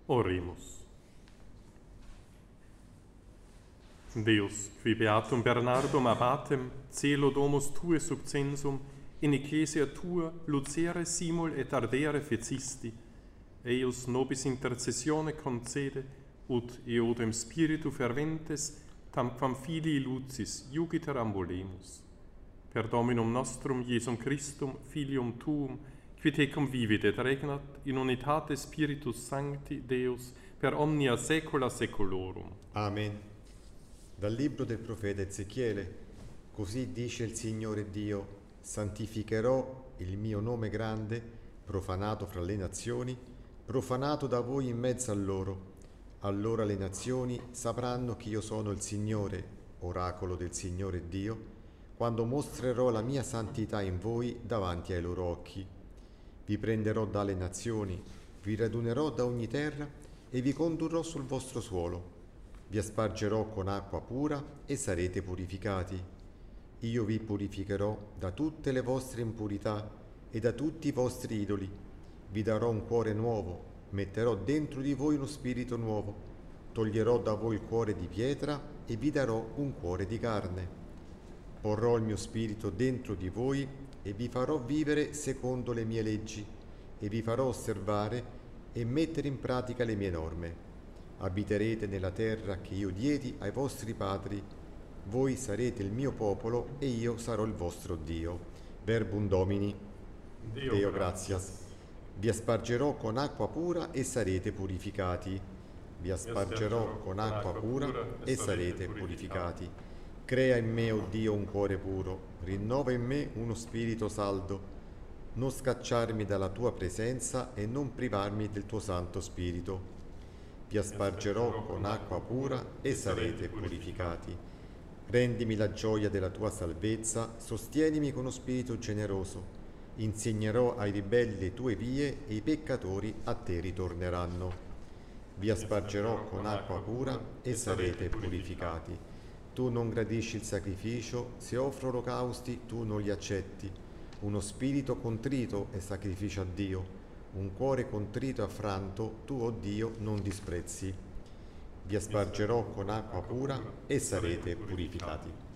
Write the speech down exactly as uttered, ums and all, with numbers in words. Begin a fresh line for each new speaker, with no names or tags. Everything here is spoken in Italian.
Oremus. Deus, qui beatum Bernardum abbatem, celo domus tue subcensum, in ecclesia tua lucere simul et ardere fecisti, eius nobis intercessione concede, ut eodem spiritu ferventes, tamquam filii lucis iugiter ambulemus. Per Dominum nostrum Iesum Christum, Filium tuum, qui tecum vivit et regnat in unitate Spiritus Sancti Deus per omnia saecula saeculorum.
Amen. Dal libro del profeta Ezechiele: così dice il Signore Dio: santificherò il mio nome grande, profanato fra le nazioni, profanato da voi in mezzo a loro. Allora le nazioni sapranno che io sono il Signore, oracolo del Signore Dio, quando mostrerò la mia santità in voi davanti ai loro occhi. Vi prenderò dalle nazioni, vi radunerò da ogni terra e vi condurrò sul vostro suolo. Vi aspargerò con acqua pura e sarete purificati. Io vi purificherò da tutte le vostre impurità e da tutti i vostri idoli. Vi darò un cuore nuovo, metterò dentro di voi uno spirito nuovo. Toglierò da voi il cuore di pietra e vi darò un cuore di carne. Porrò il mio spirito dentro di voi e vi farò vivere secondo le mie leggi e vi farò osservare e mettere in pratica le mie norme. Abiterete nella terra che io diedi ai vostri padri, voi sarete il mio popolo e io sarò il vostro Dio. Verbum Domini.
Deo,
Deo gratias. Vi aspargerò con acqua pura e sarete purificati. Vi aspargerò con acqua pura e sarete purificati. Crea in me, o Dio, un cuore puro, rinnova in me uno spirito saldo. Non scacciarmi dalla tua presenza e non privarmi del tuo Santo Spirito. Vi aspargerò con acqua pura e sarete purificati. Rendimi la gioia della tua salvezza, sostienimi con uno spirito generoso. Insegnerò ai ribelli le tue vie e i peccatori a te ritorneranno. Vi aspargerò con acqua pura e sarete purificati. Tu non gradisci il sacrificio, se offro olocausti tu non li accetti. Uno spirito contrito è sacrificio a Dio. Un cuore contrito e affranto, tu, o Dio, non disprezzi. Vi aspargerò con acqua pura e sarete purificati.